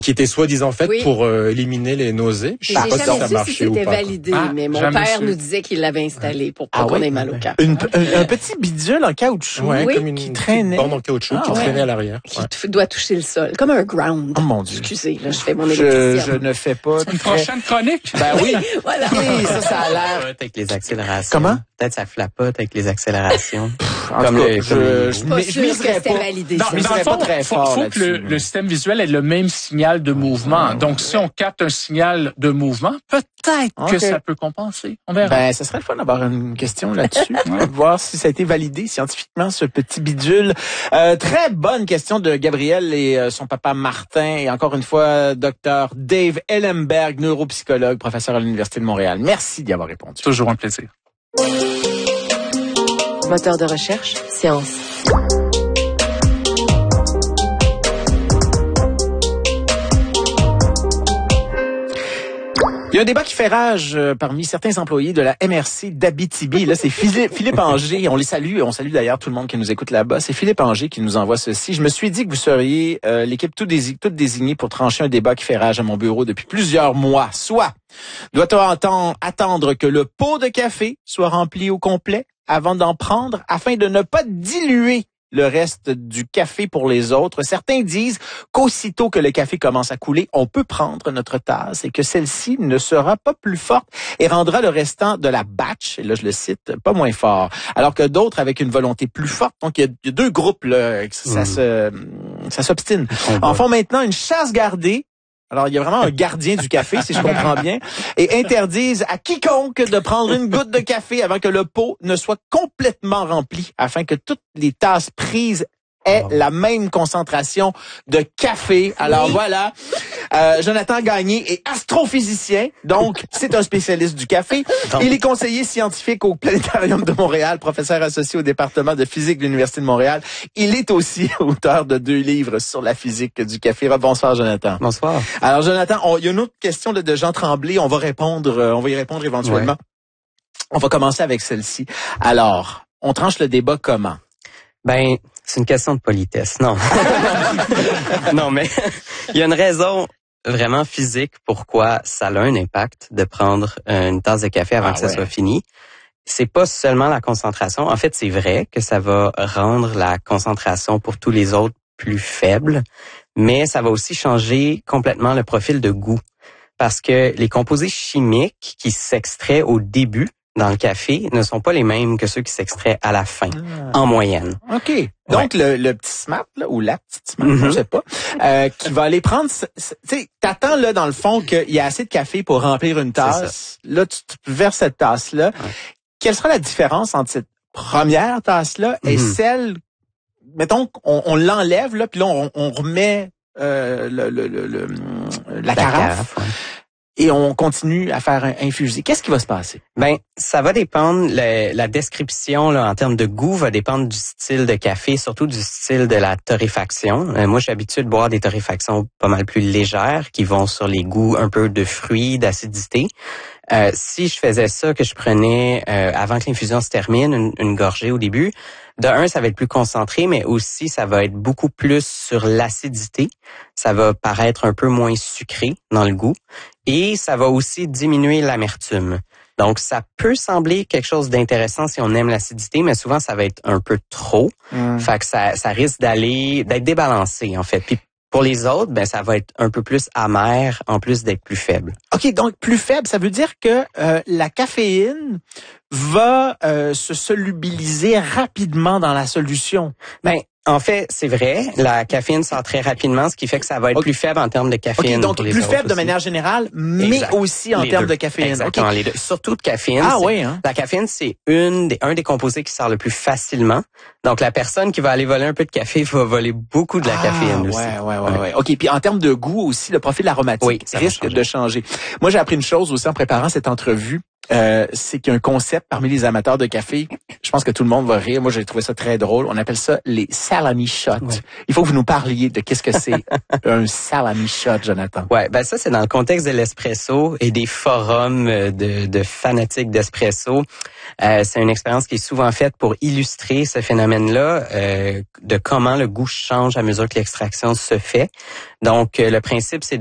qui était soi-disant faite Oui. pour éliminer les nausées. Je J'ai sais pas si jamais ça su si marchait ou c'était pas. validé, mais mon père nous disait qu'il l'avait installé pour pas qu'on ait mal au cœur. Un petit bidule en caoutchouc Ouais, comme une qui petite traînait. bande en caoutchouc qui traînait à l'arrière. Qui doit toucher le sol, comme un ground. Oh mon Dieu. Excusez, là, je fais mon électricien. Je ne fais pas. Une prochaine chronique. Ben oui. Voilà. Oui, ça a l'air. Avec les accélérations. Comment? Peut-être ça flapote avec les accélérations. En tout cas, je miserais pas. Validé. Dans Je le miserais fond, pas très fort faut que là-dessus. le système visuel ait le même signal de mouvement. Donc, si on capte un signal de mouvement, peut-être que ça peut compenser. On verra. Ben, ce serait le fun d'avoir une question là-dessus. Voir si ça a été validé scientifiquement, ce petit bidule. Très bonne question de Gabriel et son papa Martin. Et encore une fois, Dr. Dave Ellenberg, neuropsychologue, professeur à l'Université de Montréal. Merci d'y avoir répondu. Toujours un plaisir. Moteur de recherche, science. Il y a un débat qui fait rage parmi certains employés de la MRC d'Abitibi. Là, c'est Philippe Anger. On les salue. On salue d'ailleurs tout le monde qui nous écoute là-bas. C'est Philippe Anger qui nous envoie ceci. Je me suis dit que vous seriez l'équipe toute désignée pour trancher un débat qui fait rage à mon bureau depuis plusieurs mois. Soit, doit-on attendre que le pot de café soit rempli au complet avant d'en prendre afin de ne pas diluer le reste du café pour les autres? Certains disent qu'aussitôt que le café commence à couler, on peut prendre notre tasse et que celle-ci ne sera pas plus forte et rendra le restant de la batch, et là je le cite, pas moins fort. Alors que d'autres avec une volonté plus forte, donc il y a deux groupes là, ça s'obstine, en font maintenant une chasse gardée. Alors, il y a vraiment un gardien du café, si je comprends bien, et interdisent à quiconque de prendre une goutte de café avant que le pot ne soit complètement rempli, afin que toutes les tasses prises aient la même concentration de café. Alors voilà, Jonathan Gagné est astrophysicien, donc c'est un spécialiste du café. Il est conseiller scientifique au Planétarium de Montréal, professeur associé au département de physique de l'Université de Montréal. Il est aussi auteur de 2 livres sur la physique du café. Bonsoir, Jonathan. Bonsoir. Alors, Jonathan, il y a une autre question de Jean Tremblay. On va y répondre éventuellement. Ouais. On va commencer avec celle-ci. Alors, on tranche le débat comment? Ben, c'est une question de politesse. Non. Non, mais il y a une raison vraiment physique pourquoi ça a un impact de prendre une tasse de café avant que ça soit fini. C'est pas seulement la concentration. En fait, c'est vrai que ça va rendre la concentration pour tous les autres plus faible, mais ça va aussi changer complètement le profil de goût. Parce que les composés chimiques qui s'extraient au début dans le café ne sont pas les mêmes que ceux qui s'extraient à la fin, en moyenne. OK. Donc, le petit smart, là, ou la petite smart, je sais pas, qui va aller prendre... Tu sais, t'attends, là, dans le fond, qu'il y a assez de café pour remplir une tasse. Là, tu verses cette tasse-là. Ouais. Quelle sera la différence entre cette première tasse-là et celle... Mettons qu'on l'enlève, là, puis là, on remet la carafe. Et on continue à faire infuser. Qu'est-ce qui va se passer? Ben, ça va dépendre, la description là, en termes de goût va dépendre du style de café, surtout du style de la torréfaction. Moi, je suis habitué de boire des torréfactions pas mal plus légères qui vont sur les goûts un peu de fruits, d'acidité. Si je faisais ça, que je prenais avant que l'infusion se termine, une gorgée au début, de un, ça va être plus concentré, mais aussi ça va être beaucoup plus sur l'acidité. Ça va paraître un peu moins sucré dans le goût. Et ça va aussi diminuer l'amertume. Donc, ça peut sembler quelque chose d'intéressant si on aime l'acidité, mais souvent, ça va être un peu trop. Fait que ça risque d'être débalancé, en fait. Puis, pour les autres, ben ça va être un peu plus amer en plus d'être plus faible. OK, donc plus faible, ça veut dire que la caféine va se solubiliser rapidement dans la solution. Ben en fait, c'est vrai, la caféine sort très rapidement, ce qui fait que ça va être plus faible en termes de caféine. OK, donc pour les plus autres faible de aussi. manière générale, mais aussi en termes de caféine. Exactement, les deux. Surtout de caféine. Ah oui, hein? La caféine, c'est un des composés qui sort le plus facilement. Donc, la personne qui va aller voler un peu de café va voler beaucoup de la caféine aussi. Ouais. OK, puis en termes de goût aussi, le profil aromatique risque de changer. Moi, j'ai appris une chose aussi en préparant cette entrevue. c'est qu'il y a un concept parmi les amateurs de café. Je pense que tout le monde va rire. Moi, j'ai trouvé ça très drôle. On appelle ça les salami shots. Ouais. Il faut que vous nous parliez de qu'est-ce que c'est un salami shot, Jonathan. Ouais, ben ça, c'est dans le contexte de l'espresso et des forums de fanatiques d'espresso. C'est une expérience qui est souvent faite pour illustrer ce phénomène-là, de comment le goût change à mesure que l'extraction se fait. Donc, le principe, c'est